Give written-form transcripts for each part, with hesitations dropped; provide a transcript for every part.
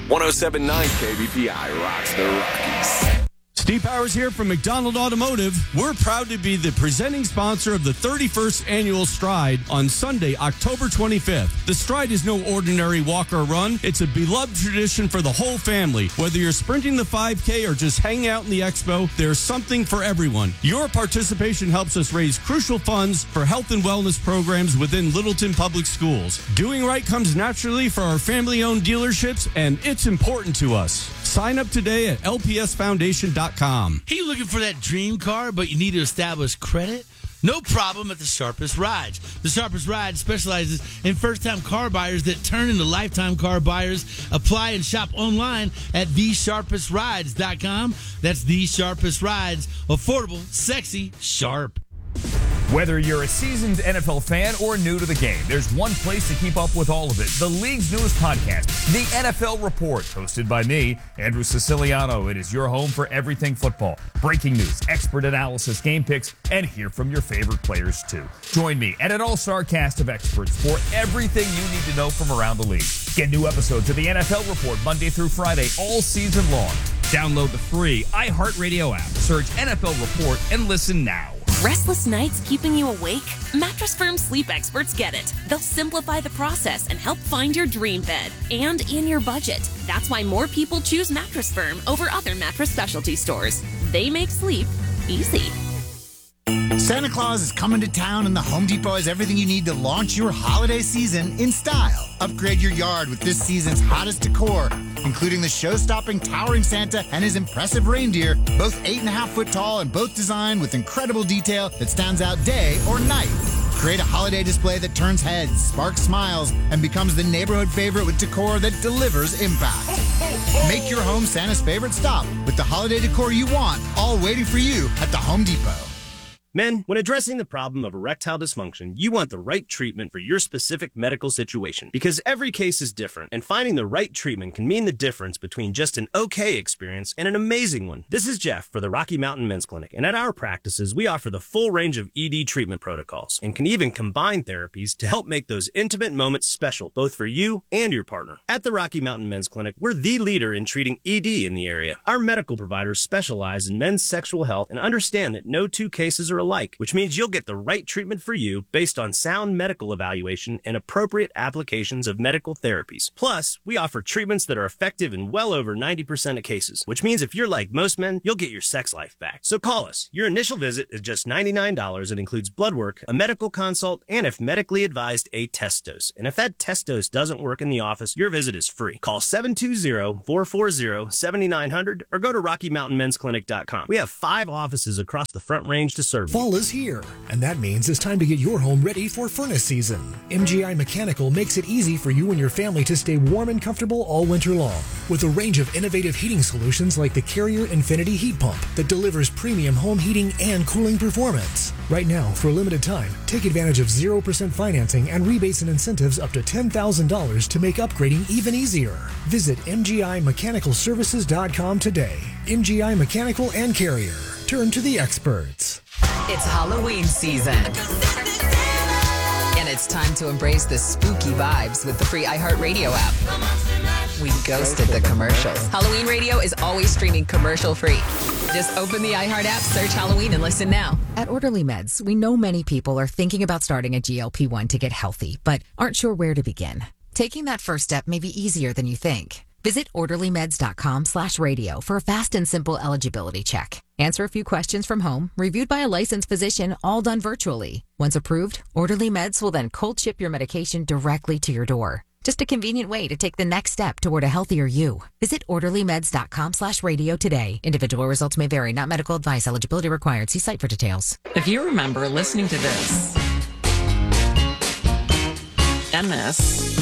107.9 KBPI rocks the Rockies. Steve Powers here from McDonald Automotive. We're proud to be the presenting sponsor of the 31st Annual Stride on Sunday, October 25th. The Stride is no ordinary walk or run. It's a beloved tradition for the whole family. Whether you're sprinting the 5K or just hanging out in the expo, there's something for everyone. Your participation helps us raise crucial funds for health and wellness programs within Littleton Public Schools. Doing right comes naturally for our family-owned dealerships, and it's important to us. Sign up today at lpsfoundation.com. Hey, you looking for that dream car, but you need to establish credit? No problem at the Sharpest Rides. The Sharpest Rides specializes in first-time car buyers that turn into lifetime car buyers. Apply and shop online at thesharpestrides.com. That's The Sharpest Rides. Affordable, sexy, sharp. Whether you're a seasoned NFL fan or new to the game, there's one place to keep up with all of it. The league's newest podcast, The NFL Report, hosted by me, Andrew Siciliano. It is your home for everything football. Breaking news, expert analysis, game picks, and hear from your favorite players, too. Join me and an all-star cast of experts for everything you need to know from around the league. Get new episodes of The NFL Report Monday through Friday all season long. Download the free iHeartRadio app. Search NFL Report and listen now. Restless nights keeping you awake? Mattress Firm sleep experts get it. They'll simplify the process and help find your dream bed and in your budget. That's why more people choose Mattress Firm over other mattress specialty stores. They make sleep easy. Santa Claus is coming to town, and the Home Depot has everything you need to launch your holiday season in style. Upgrade your yard with this season's hottest decor, including the show-stopping towering Santa and his impressive reindeer, both 8.5 foot tall and both designed with incredible detail that stands out day or night. Create a holiday display that turns heads, sparks smiles, and becomes the neighborhood favorite with decor that delivers impact. Make your home Santa's favorite stop with the holiday decor you want, all waiting for you at the Home Depot. Men, when addressing the problem of erectile dysfunction, you want the right treatment for your specific medical situation. Because every case is different, and finding the right treatment can mean the difference between just an okay experience and an amazing one. This is Jeff for the Rocky Mountain Men's Clinic, and at our practices, we offer the full range of ED treatment protocols, and can even combine therapies to help make those intimate moments special, both for you and your partner. At the Rocky Mountain Men's Clinic, we're the leader in treating ED in the area. Our medical providers specialize in men's sexual health and understand that no two cases are alike, which means you'll get the right treatment for you based on sound medical evaluation and appropriate applications of medical therapies. Plus, we offer treatments that are effective in well over 90% of cases, which means if you're like most men, you'll get your sex life back. So call us. Your initial visit is just $99 and includes blood work, a medical consult, and if medically advised, a test dose. And if that test dose doesn't work in the office, your visit is free. Call 720-440-7900 or go to RockyMountainMen'sClinic.com. We have 5 offices across the Front Range to serve you. Fall is here, and that means it's time to get your home ready for furnace season. MGI Mechanical makes it easy for you and your family to stay warm and comfortable all winter long. With a range of innovative heating solutions like the Carrier Infinity Heat Pump that delivers premium home heating and cooling performance. Right now, for a limited time, take advantage of 0% financing and rebates and incentives up to $10,000 to make upgrading even easier. Visit MGIMechanicalServices.com today. MGI Mechanical and Carrier. Turn to the experts. It's Halloween season. And it's time to embrace the spooky vibes with the free iHeartRadio app. We ghosted the commercials. Halloween Radio is always streaming commercial-free. Just open the iHeart app, search Halloween, and listen now. At Orderly Meds, we know many people are thinking about starting a GLP-1 to get healthy, but aren't sure where to begin. Taking that first step may be easier than you think. Visit orderlymeds.com/radio for a fast and simple eligibility check. Answer a few questions from home, reviewed by a licensed physician, all done virtually. Once approved, Orderly Meds will then cold ship your medication directly to your door. Just a convenient way to take the next step toward a healthier you. Visit orderlymeds.com/radio today. Individual results may vary, not medical advice. Eligibility required. See site for details. If you remember listening to this and this,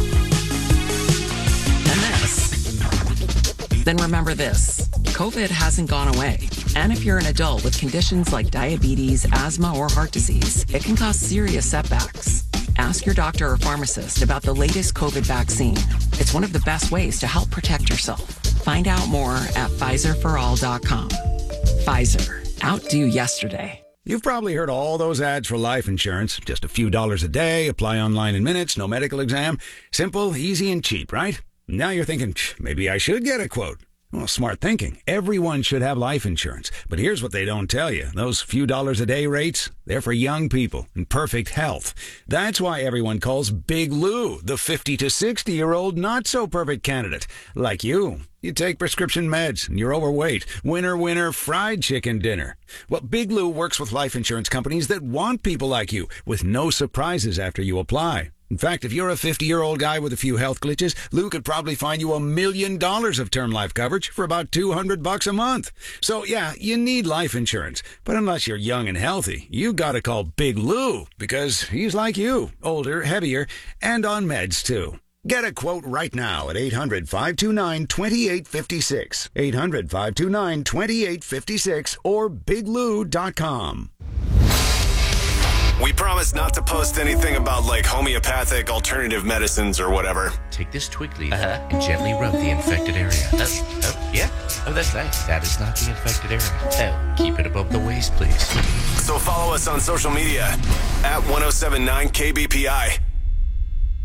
then remember this. COVID hasn't gone away. And if you're an adult with conditions like diabetes, asthma, or heart disease, it can cause serious setbacks. Ask your doctor or pharmacist about the latest COVID vaccine. It's one of the best ways to help protect yourself. Find out more at PfizerForAll.com. Pfizer. Outdo yesterday. You've probably heard all those ads for life insurance. Just a few dollars a day, apply online in minutes, no medical exam. Simple, easy, and cheap, right? Now you're thinking, maybe I should get a quote. Well, smart thinking. Everyone should have life insurance. But here's what they don't tell you. Those few dollars a day rates, they're for young people in perfect health. That's why everyone calls Big Lou the 50 to 60-year-old not-so-perfect candidate. Like you. You take prescription meds and you're overweight. Winner, fried chicken dinner. Well, Big Lou works with life insurance companies that want people like you with no surprises after you apply. In fact, if you're a 50-year-old guy with a few health glitches, Lou could probably find you $1 million of term life coverage for about $200 a month. So, yeah, you need life insurance. But unless you're young and healthy, you gotta call Big Lou because he's like you, older, heavier, and on meds, too. Get a quote right now at 800-529-2856. 800-529-2856 or biglou.com. We promise not to post anything about, like, homeopathic alternative medicines or whatever. Take this twig leaf and gently rub the infected area. Yeah. Oh, that's nice. That is not the infected area. Oh, keep it above the waist, please. So follow us on social media at 1079 KBPI.